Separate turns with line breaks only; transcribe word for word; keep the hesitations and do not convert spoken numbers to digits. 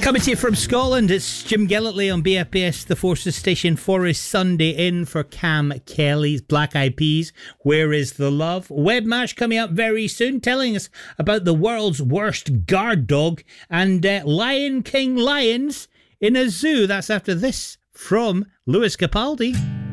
Coming to you from Scotland, it's Jim Gillitley on B F B S, the Forces Station, for his Sunday in for Cam Kelly's Black Eyed Peas, Where Is the Love? Webmash coming up very soon, telling us about the world's worst guard dog and uh, Lion King lions in a zoo. That's after this from Lewis Capaldi.